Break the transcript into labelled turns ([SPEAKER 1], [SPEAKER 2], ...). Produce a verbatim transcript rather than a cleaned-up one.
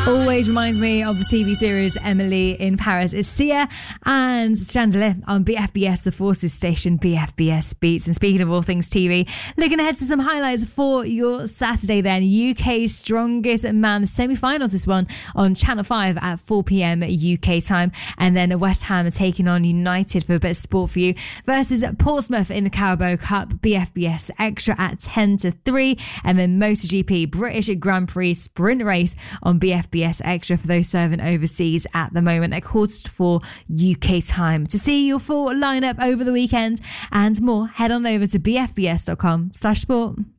[SPEAKER 1] Always reminds me of the T V series Emily in Paris. It's Sia and Chandelier on B F B S, the Forces station, B F B S Beats. And speaking of all things T V, looking ahead to some highlights for your Saturday then. U K's Strongest Man, the semi-finals, this one on Channel five at four p.m. U K time. And then West Ham taking on United for a bit of sport for you versus Portsmouth in the Carabao Cup, B F B S Extra at ten to three. And then MotoGP British Grand Prix Sprint Race on B F B S Extra for those serving overseas at the moment at quarter to four U K time. To see your full lineup over the weekend and more, head on over to b f b s dot com slash sport.